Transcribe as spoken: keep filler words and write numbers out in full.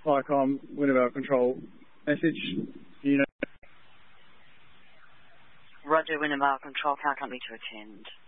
Flycom, Wintervale Control. Message, you know. Roger, Wintervale Control, power company to attend.